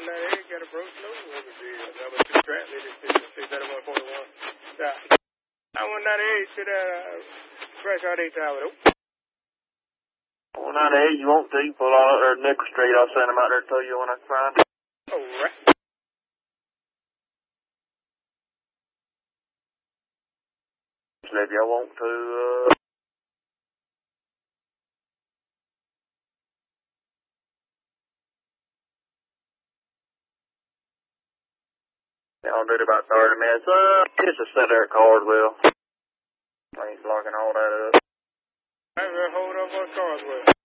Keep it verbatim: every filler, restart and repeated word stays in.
ninety-eight, got a broke load over there. That was the strap, they just did that one forty-one. Yeah. I one ninety-eight to the fresh out eight tower. one ninety-eight, you want to, you pull out there Nickel Street. I'll send them out there to tell you when I can find them. All right. If y'all want to, uh... I'll do it about thirty minutes. Uh, just a set there at Cardwell. I ain't blocking all that up. I'm going to hold up on Cardwell.